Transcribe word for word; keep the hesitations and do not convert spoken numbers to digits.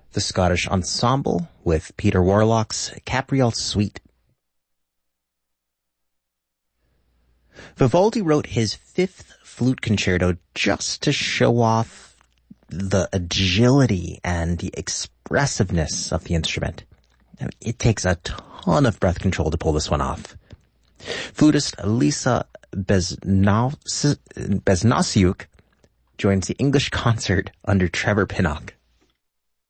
the Scottish Ensemble with Peter Warlock's Capriole Suite. Vivaldi wrote his fifth flute concerto just to show off the agility and the expressiveness of the instrument. It takes a ton of breath control to pull this one off. Flutist Lisa Beznasiuk joins the English concert under Trevor Pinnock.